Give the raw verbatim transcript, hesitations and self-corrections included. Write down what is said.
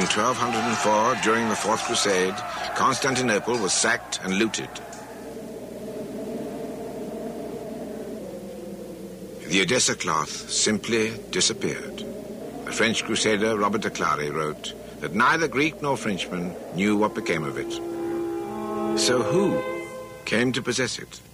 twelve oh four, during the Fourth Crusade, Constantinople was sacked and looted. The Edessa cloth simply disappeared. The French crusader Robert de Clari wrote that neither Greek nor Frenchman knew what became of it. So who came to possess it?